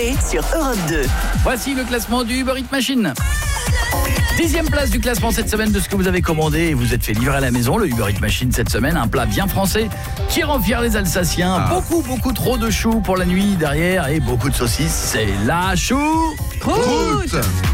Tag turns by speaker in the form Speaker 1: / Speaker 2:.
Speaker 1: Coé sur Europe 2.
Speaker 2: Voici le classement du Uber Eats Machine. 10e place du classement cette semaine de ce que vous avez commandé et vous êtes fait livrer à la maison. Le Uber Eats Machine cette semaine, un plat bien français qui rend fier les Alsaciens. Beaucoup trop de choux pour la nuit derrière et beaucoup de saucisses. C'est la choucroute.